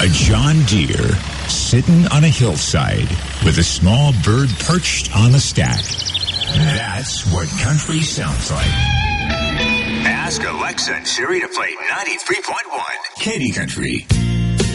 A John Deere sitting on a hillside with a small bird perched on a stack. That's what country sounds like. Ask Alexa and Siri to play 93.1 Katy Country.